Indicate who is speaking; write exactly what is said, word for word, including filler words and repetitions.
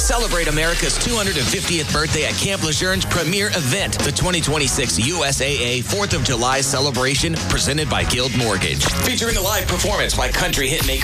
Speaker 1: Celebrate America's two hundred fiftieth birthday at Camp Lejeune's premier event, the twenty twenty-six U S A A fourth of July celebration, presented by Guild Mortgage. Featuring a live performance by country hitmaker